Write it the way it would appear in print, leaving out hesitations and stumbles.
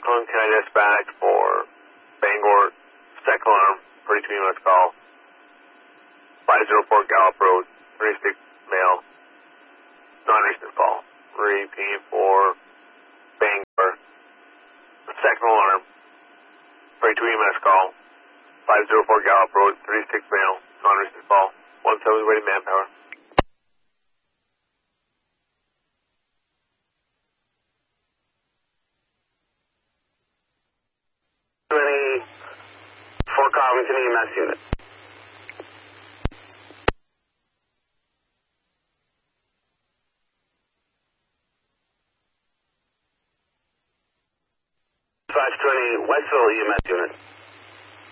Cone, can I dispatch for Bangor, second alarm, 32 EMS call, 504 Gallup Road, 36 male, non-recent fall. Repeat for Bangor, second alarm, 32 EMS call, 504 Gallup Road, 36 male, non-recent fall, 170 ready manpower. Fort Covington EMS unit. Westville EMS unit.